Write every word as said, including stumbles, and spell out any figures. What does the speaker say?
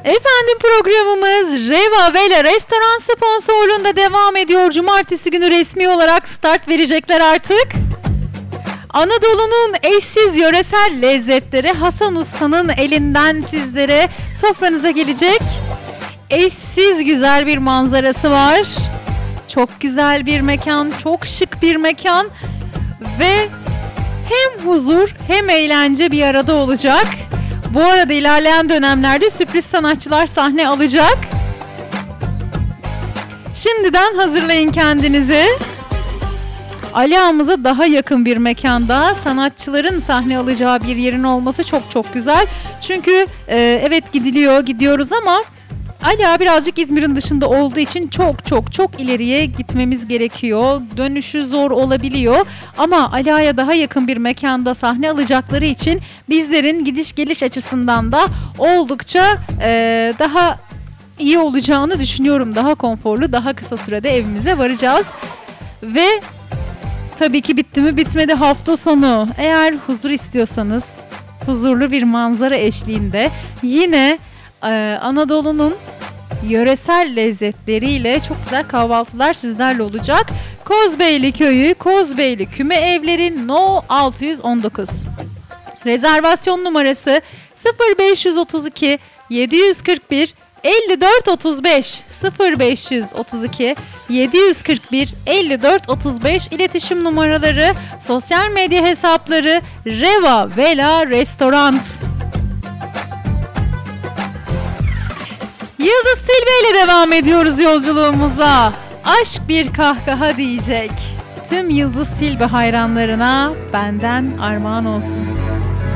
Efendim programımız Reva Vela Restoran sponsorluğunda devam ediyor. Cumartesi günü resmi olarak start verecekler artık. Anadolu'nun eşsiz yöresel lezzetleri Hasan Usta'nın elinden sizlere sofranıza gelecek. Eşsiz güzel bir manzarası var. Çok güzel bir mekan, çok şık bir mekan ve hem huzur hem eğlence bir arada olacak. Bu arada ilerleyen dönemlerde sürpriz sanatçılar sahne alacak. Şimdiden hazırlayın kendinizi. Ali Ağamıza daha yakın bir mekanda sanatçıların sahne alacağı bir yerin olması çok çok güzel. Çünkü e, evet gidiliyor, gidiyoruz ama Ali Ağa birazcık İzmir'in dışında olduğu için çok çok çok ileriye gitmemiz gerekiyor. Dönüşü zor olabiliyor ama Ali Ağa'ya daha yakın bir mekanda sahne alacakları için bizlerin gidiş geliş açısından da oldukça e, daha iyi olacağını düşünüyorum. Daha konforlu, daha kısa sürede evimize varacağız. Ve tabii ki bitti mi bitmedi hafta sonu. Eğer huzur istiyorsanız huzurlu bir manzara eşliğinde yine Ee, Anadolu'nun yöresel lezzetleriyle çok güzel kahvaltılar sizlerle olacak. Kozbeyli Köyü, Kozbeyli Küme Evleri No altı yüz on dokuz. Rezervasyon numarası sıfır beş otuz iki yedi yüz kırk bir elli dört otuz beş sıfır beş otuz iki yedi yüz kırk bir elli dört otuz beş. İletişim numaraları, sosyal medya hesapları Reva Vela Restoran. Yıldız Tilbe ile devam ediyoruz yolculuğumuza. Aşk bir kahkaha diyecek. Tüm Yıldız Tilbe hayranlarına benden armağan olsun.